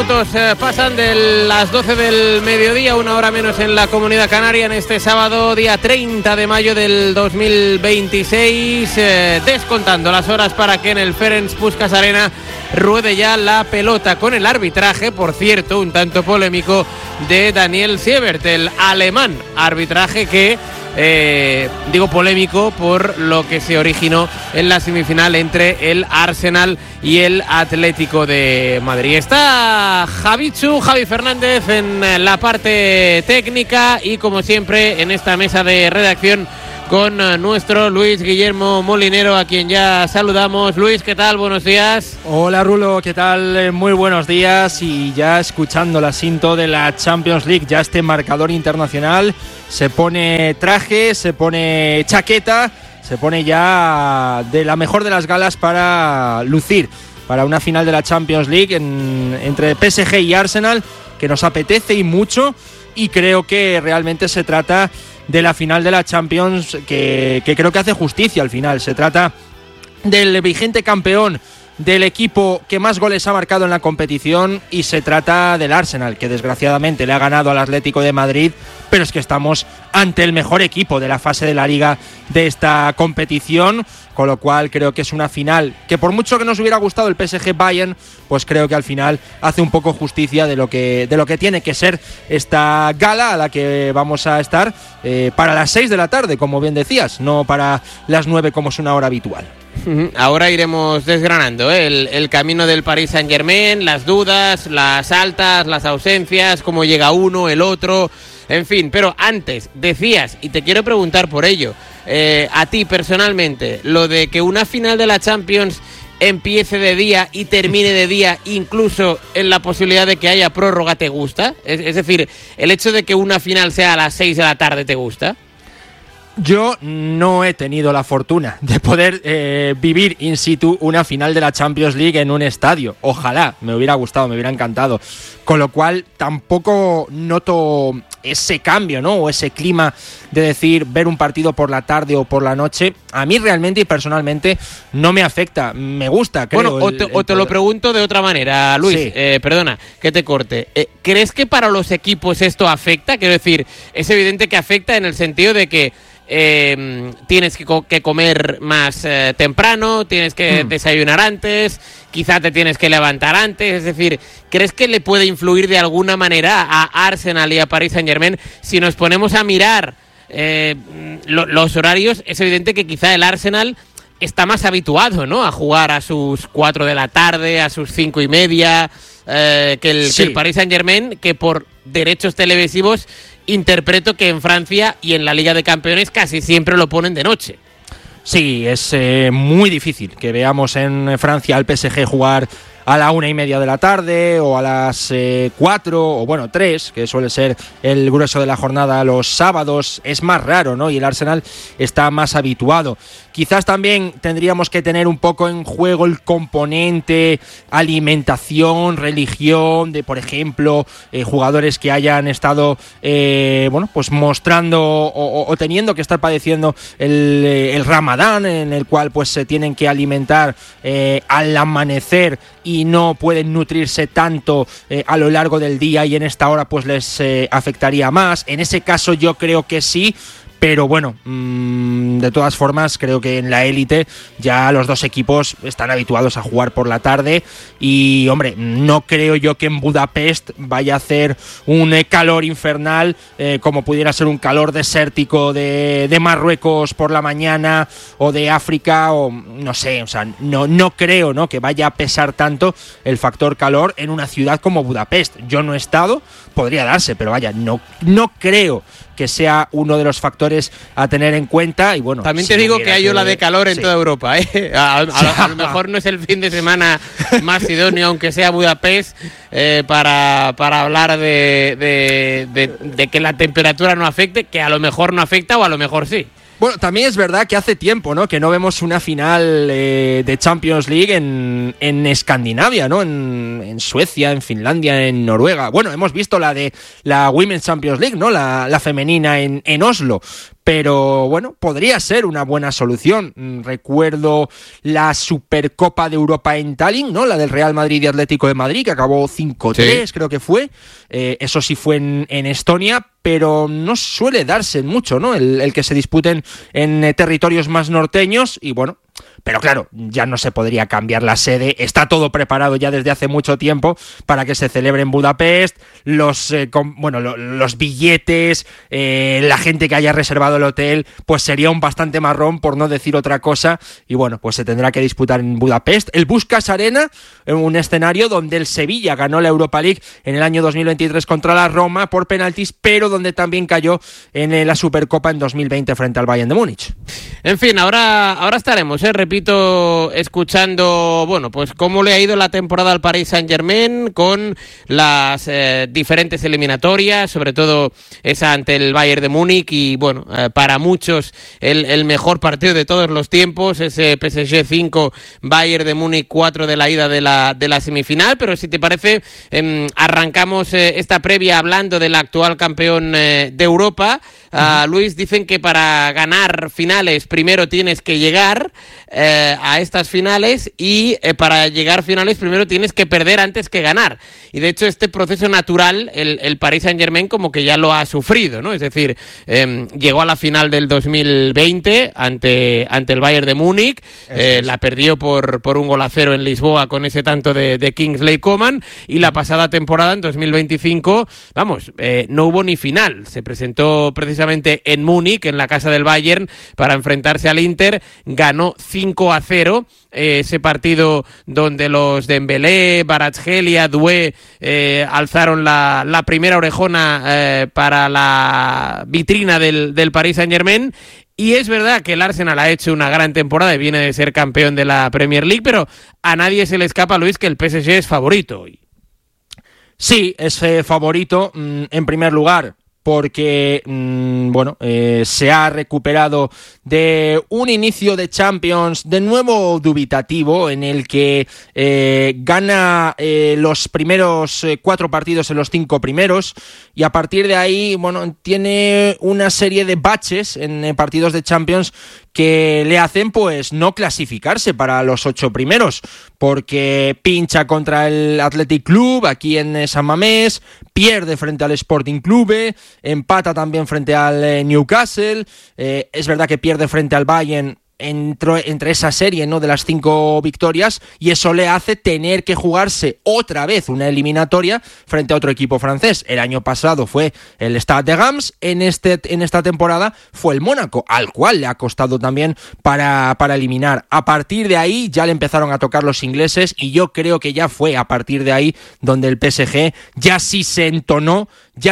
minutos pasan de las 12 del mediodía, 1 hora menos en la Comunidad Canaria, en este sábado, día 30 de mayo del 2026, descontando las horas para que en el Ferenc Puskás Arena ruede ya la pelota, con el arbitraje, por cierto, un tanto polémico, de Daniel Siebert, el alemán. Arbitraje que digo polémico por lo que se originó en la semifinal entre el Arsenal y el Atlético de Madrid. Está Javi Fernández en la parte técnica y, como siempre, en esta mesa de redacción con nuestro Luis Guillermo Molinero, a quien ya saludamos. Luis, ¿qué tal? Buenos días. Hola, Rulo, ¿qué tal? Muy buenos días. Y ya escuchando la cinta de la Champions League, ya este marcador internacional, se pone traje, se pone chaqueta, se pone ya de la mejor de las galas para lucir para una final de la Champions League entre PSG y Arsenal, que nos apetece y mucho, y creo que realmente se trata de la final de la Champions que creo que hace justicia al final. Se trata del vigente campeón, del equipo que más goles ha marcado en la competición, y se trata del Arsenal, que desgraciadamente le ha ganado al Atlético de Madrid, pero es que estamos ante el mejor equipo de la fase de la Liga de esta competición, con lo cual creo que es una final que, por mucho que nos hubiera gustado el PSG Bayern, pues creo que al final hace un poco justicia de lo que tiene que ser esta gala a la que vamos a estar para las 6 de la tarde, como bien decías, no para las 9 como es una hora habitual. Ahora iremos desgranando el camino del Paris Saint-Germain, las dudas, las altas, las ausencias, cómo llega uno, el otro, en fin. Pero antes, decías, y te quiero preguntar por ello, a ti personalmente, lo de que una final de la Champions empiece de día y termine de día, incluso en la posibilidad de que haya prórroga, ¿te gusta? Es decir, el hecho de que una final sea a las 6 de la tarde, ¿te gusta? Yo no he tenido la fortuna de poder vivir in situ una final de la Champions League en un estadio. Ojalá, me hubiera gustado, me hubiera encantado. Con lo cual tampoco noto ese cambio, ¿no? O ese clima de decir ver un partido por la tarde o por la noche. A mí realmente y personalmente no me afecta. Me gusta, creo. Bueno, te lo pregunto de otra manera, Luis. Sí. Perdona que te corte. ¿Crees que para los equipos esto afecta? Quiero decir, es evidente que afecta en el sentido de que tienes que comer más temprano, tienes que desayunar antes, quizá te tienes que levantar antes. Es decir, ¿crees que le puede influir de alguna manera a Arsenal y a Paris Saint-Germain? Si nos ponemos a mirar los horarios, es evidente que quizá el Arsenal está más habituado, ¿no?, a jugar a sus 4 de la tarde, a sus 5:30, que el Paris Saint-Germain, que por derechos televisivos interpreto que en Francia y en la Liga de Campeones casi siempre lo ponen de noche. Sí, es muy difícil que veamos en Francia al PSG jugar a la 1:30 de la tarde o a las 4 o bueno 3, que suele ser el grueso de la jornada los sábados. Es más raro, ¿no? Y el Arsenal está más habituado. Quizás también tendríamos que tener un poco en juego el componente alimentación, religión, de por ejemplo jugadores que hayan estado pues mostrando o teniendo que estar padeciendo el Ramadán, en el cual pues se tienen que alimentar al amanecer y no pueden nutrirse tanto a lo largo del día, y en esta hora pues les afectaría más. En ese caso yo creo que sí, pero bueno, de todas formas creo que en la élite ya los dos equipos están habituados a jugar por la tarde, y hombre, no creo yo que en Budapest vaya a hacer un calor infernal como pudiera ser un calor desértico de Marruecos por la mañana, o de África, o no sé, o sea, no creo, ¿no?, que vaya a pesar tanto el factor calor en una ciudad como Budapest. Yo no he estado, podría darse, pero vaya, no creo que sea uno de los factores a tener en cuenta. Y bueno, también te digo que hay ola de calor en toda Europa, ¿eh? A lo mejor no es el fin de semana más idóneo, aunque sea Budapest, para hablar de que la temperatura no afecte, que a lo mejor no afecta o a lo mejor sí. Bueno, también es verdad que hace tiempo, ¿no?, que no vemos una final de Champions League en Escandinavia, ¿no?, en Suecia, en Finlandia, en Noruega. Bueno, hemos visto la de la Women's Champions League, ¿no?, la femenina en Oslo, pero bueno, podría ser una buena solución. Recuerdo la Supercopa de Europa en Tallinn, ¿no? La del Real Madrid y Atlético de Madrid, que acabó 5-3, creo que fue. Eso sí fue en Estonia, pero no suele darse mucho, ¿no? El que se disputen en territorios más norteños y bueno, pero claro, ya no se podría cambiar la sede, está todo preparado ya desde hace mucho tiempo para que se celebre en Budapest, los billetes, la gente que haya reservado el hotel, pues sería un bastante marrón por no decir otra cosa y bueno, pues se tendrá que disputar en Budapest. El Puskás Arena, un escenario donde el Sevilla ganó la Europa League en el año 2023 contra la Roma por penaltis, pero donde también cayó en la Supercopa en 2020 frente al Bayern de Múnich. En fin, ahora estaremos, repito, escuchando, bueno, pues cómo le ha ido la temporada al Paris Saint-Germain con las diferentes eliminatorias, sobre todo esa ante el Bayern de Múnich y, bueno, para muchos el mejor partido de todos los tiempos, ese PSG 5, Bayern de Múnich 4 de la ida de la semifinal, pero si te parece, arrancamos esta previa hablando del actual campeón de Europa. Luis, dicen que para ganar finales primero tienes que llegar a estas finales y para llegar a finales primero tienes que perder antes que ganar. Y de hecho este proceso natural el Paris Saint-Germain como que ya lo ha sufrido, ¿no? Es decir, llegó a la final del 2020 ante el Bayern de Múnich, la perdió por 1-0 en Lisboa con ese tanto de Kingsley Coman y la pasada temporada en 2025, no hubo ni final. Se presentó precisamente en Múnich, en la casa del Bayern, para enfrentarse al Inter, ganó 5-0, ese partido donde los Dembélé, Kvaratskhelia, Doué alzaron la primera orejona para la vitrina del Paris Saint-Germain. Y es verdad que el Arsenal ha hecho una gran temporada y viene de ser campeón de la Premier League, pero a nadie se le escapa, Luis, que el PSG es favorito hoy. Sí, es favorito en primer lugar porque se ha recuperado de un inicio de Champions de nuevo dubitativo en el que gana los primeros 4 partidos en los 5 primeros y a partir de ahí tiene una serie de baches en partidos de Champions que le hacen pues no clasificarse para los 8 primeros, porque pincha contra el Athletic Club aquí en San Mamés, pierde frente al Sporting Clube, empata también frente al Newcastle, es verdad que pierde frente al Bayern entre esa serie, ¿no?, de las 5 victorias, y eso le hace tener que jugarse otra vez una eliminatoria frente a otro equipo francés. El año pasado fue el Stade de Reims, en esta temporada fue el Mónaco, al cual le ha costado también para eliminar. A partir de ahí ya le empezaron a tocar los ingleses y yo creo que ya fue a partir de ahí donde el PSG ya sí se entonó,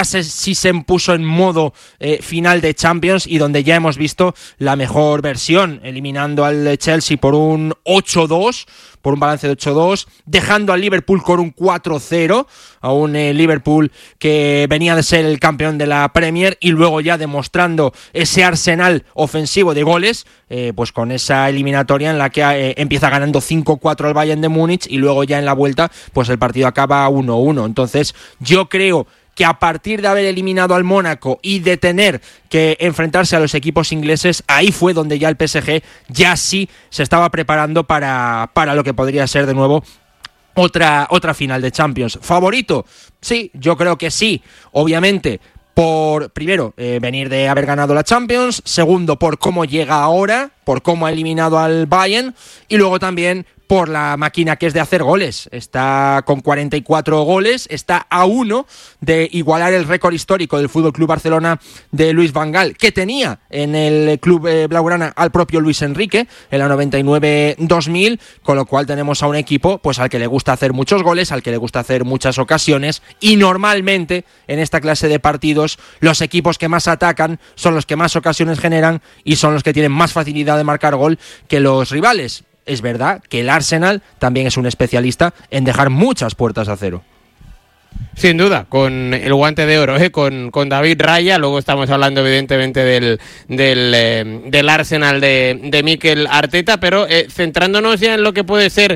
sí se impuso en modo final de Champions y donde ya hemos visto la mejor versión, eliminando al Chelsea por un 8-2, por un balance de 8-2, dejando al Liverpool con un 4-0, a un Liverpool que venía de ser el campeón de la Premier y luego ya demostrando ese arsenal ofensivo de goles, pues con esa eliminatoria en la que empieza ganando 5-4 al Bayern de Múnich y luego ya en la vuelta pues el partido acaba 1-1. Entonces yo creo que a partir de haber eliminado al Mónaco y de tener que enfrentarse a los equipos ingleses, ahí fue donde ya el PSG ya sí se estaba preparando para lo que podría ser de nuevo otra final de Champions. ¿Favorito? Sí, yo creo que sí. Obviamente, por, primero, venir de haber ganado la Champions, segundo, por cómo llega ahora, por cómo ha eliminado al Bayern, y luego también por la máquina que es de hacer goles. Está con 44 goles, está a 1 de igualar el récord histórico del FC Barcelona de Luis Van Gaal, que tenía en el club blaugrana al propio Luis Enrique en la 99-2000, con lo cual tenemos a un equipo pues al que le gusta hacer muchos goles, al que le gusta hacer muchas ocasiones, y normalmente en esta clase de partidos los equipos que más atacan son los que más ocasiones generan y son los que tienen más facilidad de marcar gol que los rivales. Es verdad que el Arsenal también es un especialista en dejar muchas puertas a cero. Sin duda, con el guante de oro, con David Raya. Luego estamos hablando evidentemente del Arsenal de Mikel Arteta, pero centrándonos ya en lo que puede ser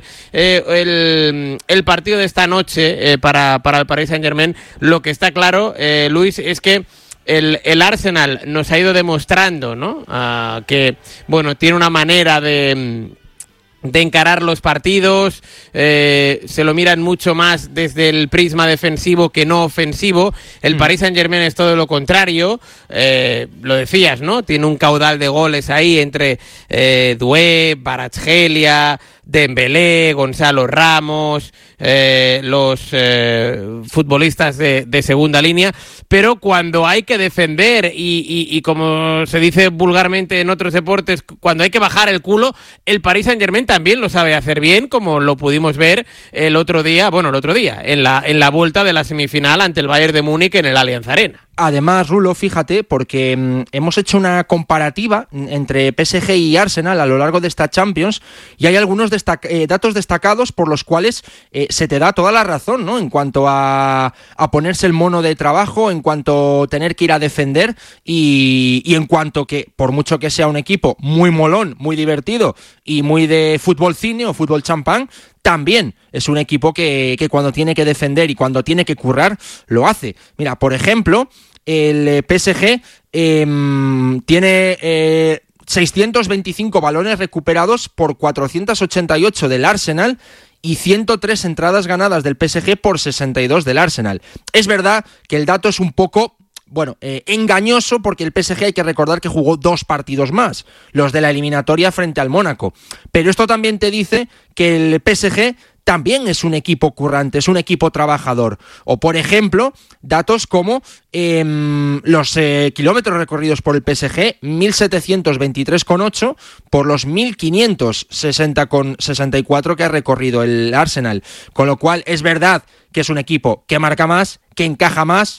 el partido de esta noche para el Paris Saint-Germain, lo que está claro, Luis, es que el Arsenal nos ha ido demostrando, ¿no? Que, bueno, tiene una manera de encarar los partidos, se lo miran mucho más desde el prisma defensivo que no ofensivo. El Paris Saint-Germain es todo lo contrario, lo decías, ¿no? Tiene un caudal de goles ahí entre Doué, Kvaratskhelia, Dembélé, Gonzalo Ramos, los futbolistas de segunda línea, pero cuando hay que defender y como se dice vulgarmente en otros deportes, cuando hay que bajar el culo, el Paris Saint-Germain también lo sabe hacer bien, como lo pudimos ver el otro día, en la vuelta de la semifinal ante el Bayern de Múnich en el Allianz Arena. Además, Rulo, fíjate, porque hemos hecho una comparativa entre PSG y Arsenal a lo largo de esta Champions y hay algunos datos destacados por los cuales se te da toda la razón, ¿no? En cuanto a ponerse el mono de trabajo, en cuanto a tener que ir a defender y en cuanto que, por mucho que sea un equipo muy molón, muy divertido y muy de fútbol cine o fútbol champán, también es un equipo que cuando tiene que defender y cuando tiene que currar, lo hace. Mira, por ejemplo, el PSG tiene 625 balones recuperados por 488 del Arsenal y 103 entradas ganadas del PSG por 62 del Arsenal. Es verdad que el dato es un poco engañoso porque el PSG hay que recordar que jugó 2 partidos más, los de la eliminatoria frente al Mónaco. Pero esto también te dice que el PSG también es un equipo currante, es un equipo trabajador. O, por ejemplo, datos como los kilómetros recorridos por el PSG, 1.723,8 por los 1.560,64 que ha recorrido el Arsenal. Con lo cual, es verdad que es un equipo que marca más, que encaja más.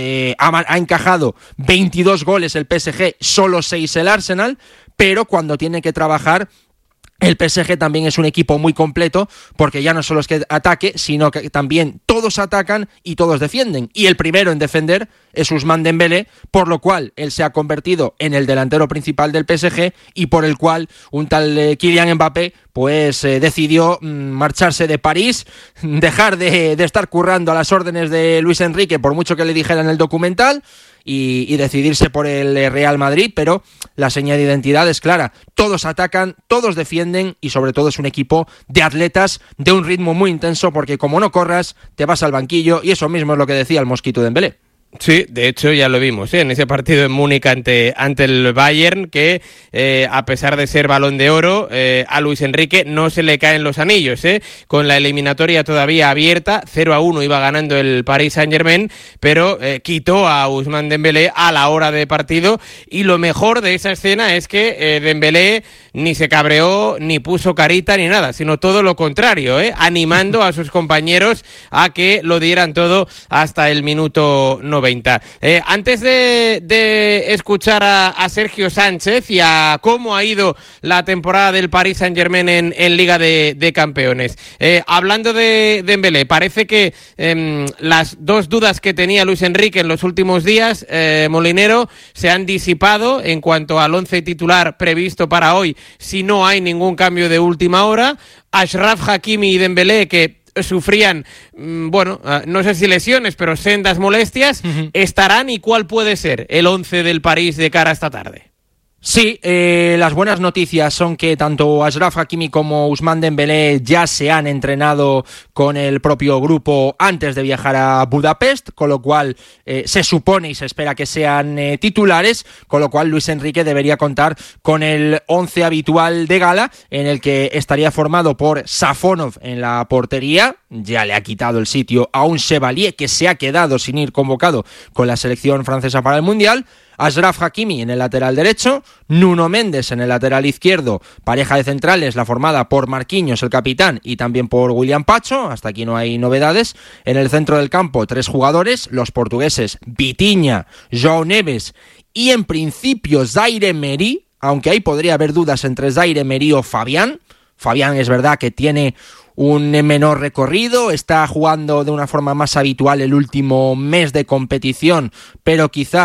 Ha encajado 22 goles el PSG, solo 6 el Arsenal, pero cuando tiene que trabajar, el PSG también es un equipo muy completo, porque ya no solo es que ataque, sino que también todos atacan y todos defienden. Y el primero en defender es Ousmane Dembélé, por lo cual él se ha convertido en el delantero principal del PSG y por el cual un tal Kylian Mbappé pues decidió marcharse de París, dejar de estar currando a las órdenes de Luis Enrique, por mucho que le dijera en el documental, y decidirse por el Real Madrid, pero la señal de identidad es clara. Todos atacan, todos defienden y sobre todo es un equipo de atletas de un ritmo muy intenso porque como no corras, te vas al banquillo y eso mismo es lo que decía el Mosquito Dembélé. Sí, de hecho ya lo vimos en ese partido en Múnich ante el Bayern, que a pesar de ser Balón de Oro, a Luis Enrique no se le caen los anillos, con la eliminatoria todavía abierta, 0-1 iba ganando el Paris Saint-Germain, pero quitó a Ousmane Dembélé a la hora de partido y lo mejor de esa escena es que Dembélé ni se cabreó, ni puso carita, ni nada, sino todo lo contrario, animando a sus compañeros a que lo dieran todo hasta el minuto 90. Antes de escuchar a Sergio Sánchez y a cómo ha ido la temporada del Paris Saint-Germain en Liga de Campeones, hablando de Dembélé, parece que las 2 dudas que tenía Luis Enrique en los últimos días, Molinero, se han disipado en cuanto al 11 titular previsto para hoy, si no hay ningún cambio de última hora. Achraf Hakimi y Dembélé, que sufrían, no sé si lesiones, pero sendas molestias, estarán. ¿Y cuál puede ser el 11 del París de cara a esta tarde? Sí, las buenas noticias son que tanto Achraf Hakimi como Ousmane Dembélé ya se han entrenado con el propio grupo antes de viajar a Budapest, con lo cual se supone y se espera que sean titulares, con lo cual Luis Enrique debería contar con el 11 habitual de gala, en el que estaría formado por Safonov en la portería, ya le ha quitado el sitio a un Chevalier que se ha quedado sin ir convocado con la selección francesa para el Mundial, Achraf Hakimi en el lateral derecho, Nuno Méndez en el lateral izquierdo, pareja de centrales la formada por Marquinhos, el capitán, y también por William Pacho, hasta aquí no hay novedades. En el centro del campo 3 jugadores, los portugueses Vitinha, João Neves y en principio Zaire Emery, aunque ahí podría haber dudas entre Zaire Emery o Fabián. Fabián es verdad que tiene un menor recorrido, está jugando de una forma más habitual el último mes de competición, pero quizás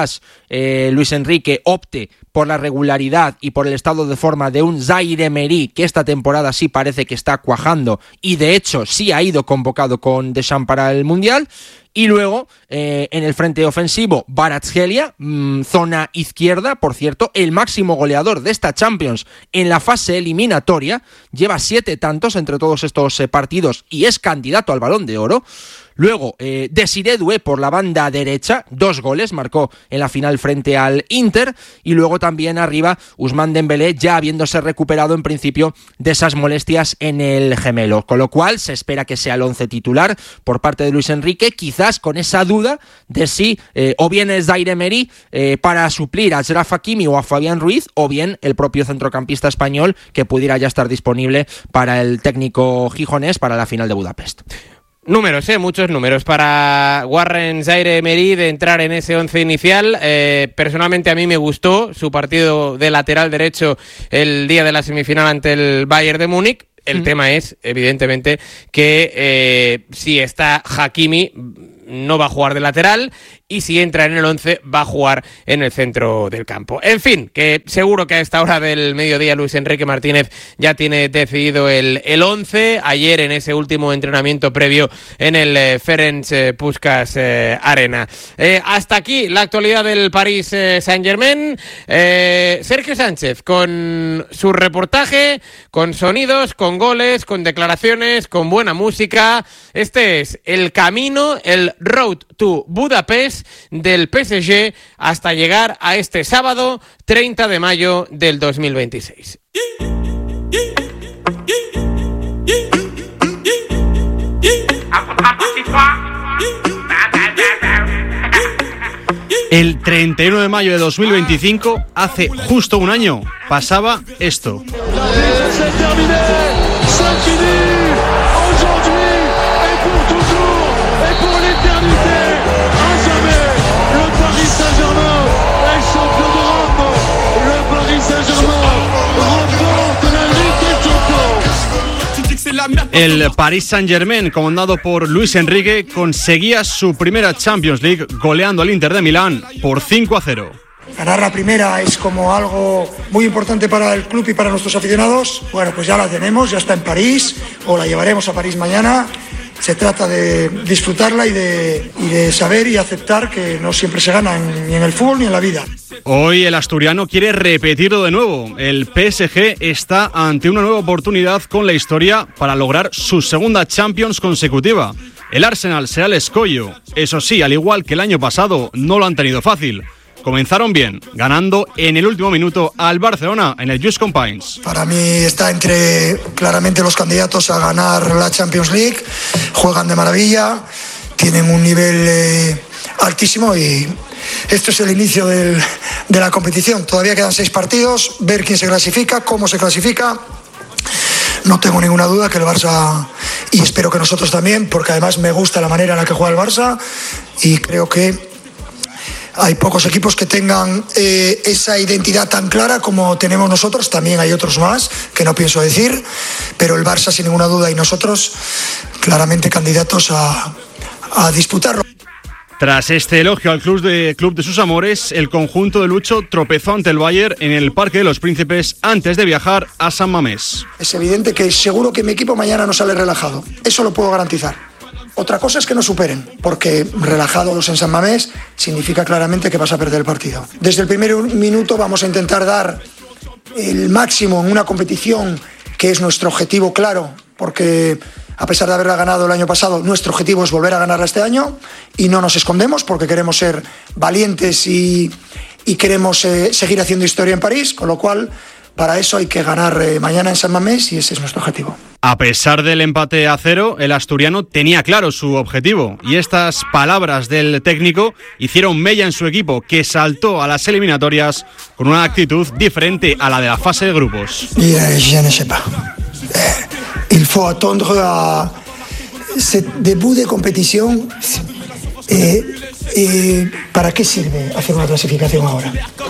Luis Enrique opte por la regularidad y por el estado de forma de un Zaire Emery, que esta temporada sí parece que está cuajando y de hecho sí ha ido convocado con Deschamps para el Mundial. Y luego, en el frente ofensivo, Kvaratskhelia, zona izquierda, por cierto, el máximo goleador de esta Champions en la fase eliminatoria, lleva 7 tantos entre todos estos partidos y es candidato al Balón de Oro. Luego, Desiré Doué por la banda derecha, 2 goles, marcó en la final frente al Inter. Y luego también arriba, Ousmane Dembélé, ya habiéndose recuperado en principio de esas molestias en el gemelo. Con lo cual, se espera que sea el 11 titular por parte de Luis Enrique, quizás con esa duda de si o bien es Zaire Emery para suplir a Achraf Hakimi o a Fabián Ruiz, o bien el propio centrocampista español que pudiera ya estar disponible para el técnico gijonés para la final de Budapest. Números, muchos números para Warren Zaire Emery de entrar en ese 11 inicial. Personalmente a mí me gustó su partido de lateral derecho el día de la semifinal ante el Bayern de Múnich. El tema es, evidentemente, que si está Hakimi no va a jugar de lateral y si entra en el 11 va a jugar en el centro del campo. En fin, que seguro que a esta hora del mediodía Luis Enrique Martínez ya tiene decidido el 11. Ayer en ese último entrenamiento previo en el Ferenc Puskás Arena. Hasta aquí la actualidad del Paris Saint-Germain. Sergio Sánchez con su reportaje, con sonidos, con goles, con declaraciones, con buena música. Este es el camino, el Road to Budapest del PSG hasta llegar a este sábado 30 de mayo del 2026. El 31 de mayo de 2025, hace justo un año, pasaba esto. El Paris Saint-Germain, comandado por Luis Enrique, conseguía su primera Champions League goleando al Inter de Milán por 5-0. Ganar la primera es como algo muy importante para el club y para nuestros aficionados. Bueno, pues ya la tenemos, ya está en París, o la llevaremos a París mañana. Se trata de disfrutarla y de saber y aceptar que no siempre se gana ni en el fútbol ni en la vida. Hoy el asturiano quiere repetirlo de nuevo. El PSG está ante una nueva oportunidad con la historia para lograr su segunda Champions consecutiva. El Arsenal será el escollo. Eso sí, al igual que el año pasado, no lo han tenido fácil. Comenzaron bien, ganando en el último minuto al Barcelona en el Just Companys. Para mí está entre claramente los candidatos a ganar la Champions League. Juegan de maravilla, tienen un nivel altísimo y esto es el inicio de la competición. Todavía quedan 6 partidos, ver quién se clasifica, cómo se clasifica. No tengo ninguna duda que el Barça, y espero que nosotros también, porque además me gusta la manera en la que juega el Barça y creo que hay pocos equipos que tengan esa identidad tan clara como tenemos nosotros. También hay otros más que no pienso decir, pero el Barça sin ninguna duda y nosotros claramente candidatos a disputarlo. Tras este elogio al club de sus amores, el conjunto de Lucho tropezó ante el Bayern en el Parque de los Príncipes antes de viajar a San Mamés. Es evidente que seguro que mi equipo mañana no sale relajado, eso lo puedo garantizar. Otra cosa es que no superen, porque relajados en San Mamés significa claramente que vas a perder el partido. Desde el primer minuto vamos a intentar dar el máximo en una competición que es nuestro objetivo claro, porque a pesar de haberla ganado el año pasado, nuestro objetivo es volver a ganarla este año y no nos escondemos porque queremos ser valientes y queremos seguir haciendo historia en París, con lo cual para eso hay que ganar mañana en San Mamés y ese es nuestro objetivo. A pesar del empate a 0, el asturiano tenía claro su objetivo y estas palabras del técnico hicieron mella en su equipo, que saltó a las eliminatorias con una actitud diferente a la de la fase de grupos. Je ne sais pas. Il faut attendre a ce début de competición. ¿Para qué sirve hacer una clasificación ahora?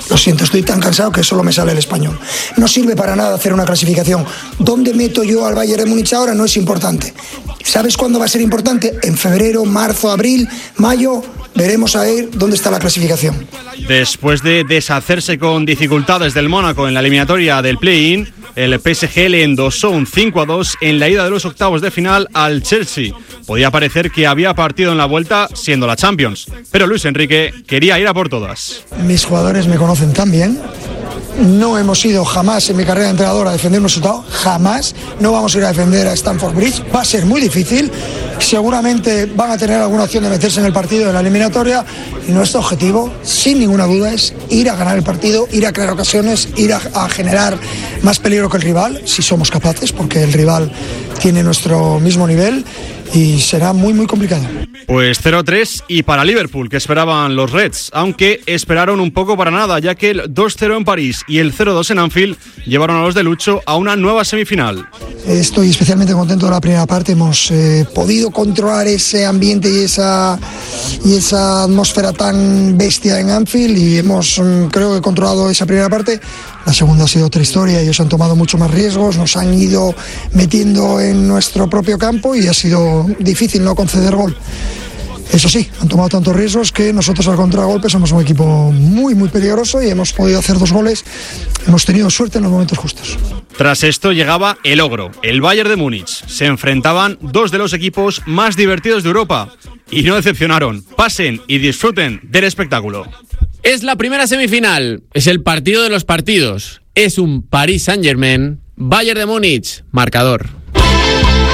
Lo siento, estoy tan cansado que solo me sale el español. No sirve para nada hacer una clasificación. ¿Dónde meto yo al Bayern de Múnich ahora? No es importante. ¿Sabes cuándo va a ser importante? En febrero, marzo, abril, mayo. Veremos a ver dónde está la clasificación. Después de deshacerse con dificultades del Mónaco en la eliminatoria del play-in, el PSG le endosó un 5-2 en la ida de los octavos de final al Chelsea. Podía parecer que había partido en la vuelta siendo la Champions, pero Luis Enrique quería ir a por todas. Mis jugadores me conocen tan bien. No hemos ido jamás en mi carrera de entrenador a defender un resultado, jamás. No vamos a ir a defender a Stamford Bridge. Va a ser muy difícil. Seguramente van a tener alguna opción de meterse en el partido de la eliminatoria. Y nuestro objetivo, sin ninguna duda, es ir a ganar el partido, ir a crear ocasiones, ir a generar más peligro que el rival, si somos capaces, porque el rival tiene nuestro mismo nivel. Y será muy, muy complicado. Pues 0-3 y para Liverpool, que esperaban los Reds, aunque esperaron un poco para nada, ya que el 2-0 en París y el 0-2 en Anfield llevaron a los de Lucho a una nueva semifinal. Estoy especialmente contento de la primera parte. Hemos podido controlar ese ambiente y esa atmósfera tan bestia en Anfield y hemos, creo que, controlado esa primera parte. La segunda ha sido otra historia. Ellos han tomado mucho más riesgos, nos han ido metiendo en nuestro propio campo y ha sido difícil no conceder gol. Eso sí, han tomado tantos riesgos que nosotros al contragolpe somos un equipo muy, muy peligroso y hemos podido hacer 2 goles. Hemos tenido suerte en los momentos justos. Tras esto llegaba el ogro, el Bayern de Múnich. Se enfrentaban 2 de los equipos más divertidos de Europa y no decepcionaron. Pasen y disfruten del espectáculo. Es la primera semifinal, es el partido de los partidos. Es un Paris Saint-Germain, Bayern de Múnich, marcador.